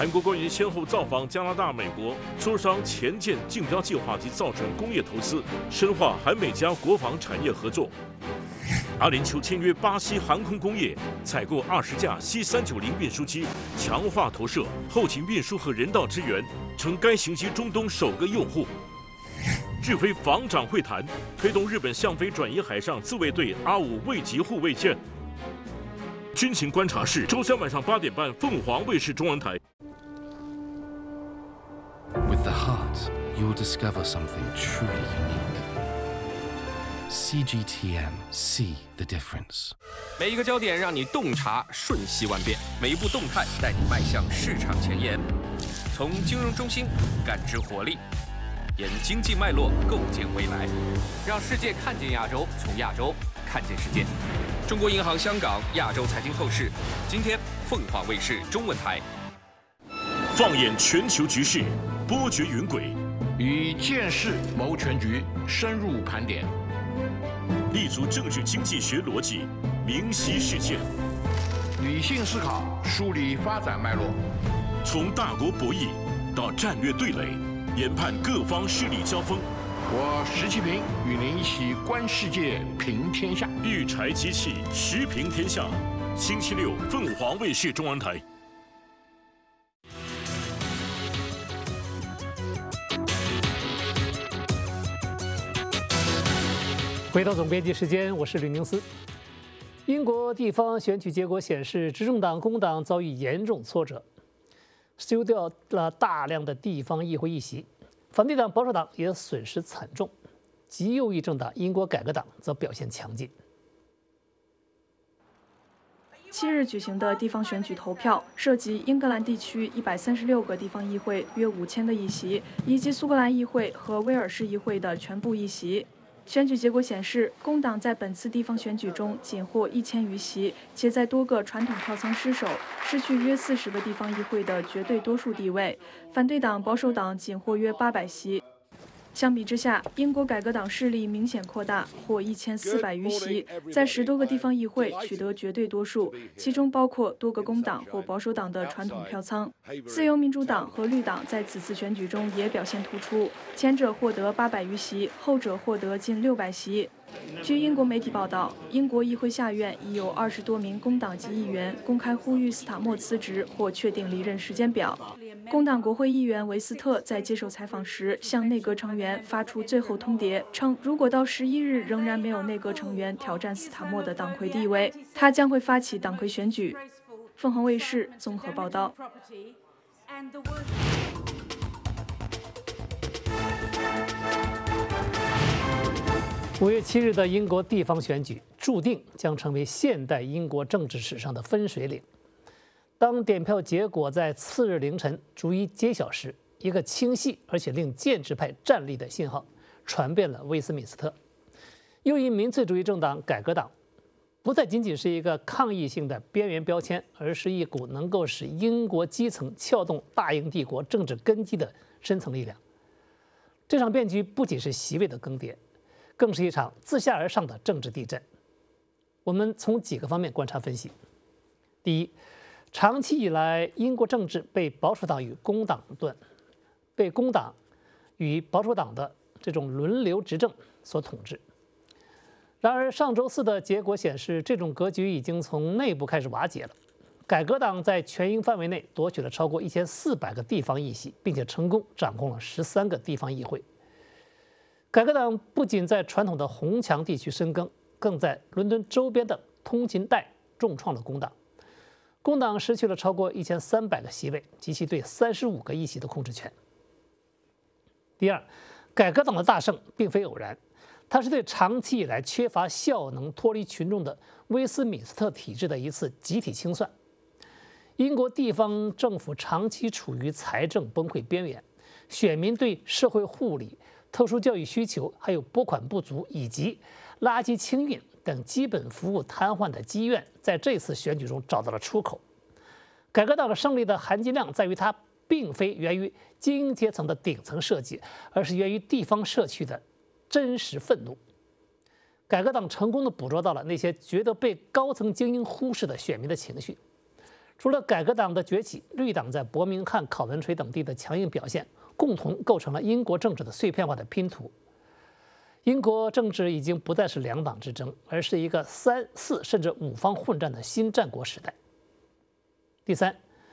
韩国官员先后造访加拿大、美国，磋商前舰竞标计划及造船工业投资，深化韩美加国防产业合作。阿联酋签约巴西航空工业，采购20架C390运输机，强化投射、后勤运输和人道支援，成该型机中东首个用户。日菲防长会谈推动日本向非转移海上自卫队R5卫级护卫舰。军情观察室，周三晚上8点半，凤凰卫视中文台。 With the heart, you'll discover something truly unique. CGTN, see the difference. 每一个焦点让你洞察瞬息万变，每一步动态带你迈向市场前沿。从金融中心感知活力，沿经济脉络构建未来，让世界看见亚洲，从亚洲看见世界。中国银行香港亚洲财经透视，今天凤凰卫视中文台。 放眼全球局势，波谲云诡， 以见识谋全局，深入盘点， 立足政治经济学逻辑，明晰事件， 理性思考，梳理发展脉络， 从大国博弈到战略对垒，研判各方势力交锋。 我石其平与您一起观世界，评天下。 御柴机器时评天下，星期六凤凰卫视中文台。 回到总编辑时间，我是吕宁思。英国地方选举结果显示，执政党工党遭遇严重挫折，丢掉了大量的地方议会议席。反对党保守党也损失惨重，极右翼政党英国改革党则表现强劲。 7日举行的地方选举投票涉及英格兰地区136个地方议会约5000个议席，以及苏格兰议会和威尔士议会的全部议席。选举结果显示，工党在本次地方选举中仅获1000余席，且在多个传统票仓失守，失去约40个地方议会的绝对多数地位。反对党保守党仅获约800席。相比之下，英国改革党势力明显扩大，获1400余席，在10多个地方议会取得绝对多数，其中包括多个工党或保守党的传统票仓。自由民主党和绿党在此次选举中也表现突出，前者获得800余席，后者获得近600席。据英国媒体报道，英国议会下院已有20多名工党籍议员公开呼吁斯塔默辞职或确定离任时间表。工党国会议员维斯特在接受采访时向内阁成员发出最后通牒，称如果到11日仍然没有内阁成员挑战斯塔默的党魁地位，他将会发起党魁选举。凤凰卫视综合报道。 5月7日的英国地方选举注定将成为现代英国政治史上的分水岭。当点票结果在次日凌晨逐一揭晓时，一个清晰而且令建制派站立的信号传遍了威斯敏斯特。右翼民粹主义政党改革党不再仅仅是一个抗议性的边缘标签，而是一股能够使英国基层撬动大英帝国政治根基的深层力量。这场变局不仅是席位的更迭，更是一场自下而上的政治地震。我们从几个方面观察分析。第一，长期以来，英国政治被保守党与工党被工党与保守党的这种轮流执政所统治。然而，上周四的结果显示，这种格局已经从内部开始瓦解了。改革党在全英范围内夺取了超过1400个地方议席，并且成功掌控了13个地方议会。改革党不仅在传统的红墙地区深耕，更在伦敦周边的通勤带重创了工党。工党失去了超过1300个席位及其对35个议席的控制权。第二，改革党的大胜并非偶然，它是对长期以来缺乏效能、脱离群众的威斯敏斯特体制的一次集体清算。英国地方政府长期处于财政崩溃边缘，选民对社会护理、特殊教育需求，还有拨款不足以及垃圾清运等基本服务瘫痪的积怨，在这次选举中找到了出口。改革党的胜利的含金量在于，它并非源于精英阶层的顶层设计，而是源于地方社区的真实愤怒。改革党成功地捕捉到了那些觉得被高层精英忽视的选民的情绪。 除了改革党的崛起，绿党在伯明翰、考文垂等地的强硬表现，共同构成了英国政治的碎片化的拼图。英国政治已经不再是两党之争，而是一个3、4甚至5方混战的新战国时代。第三，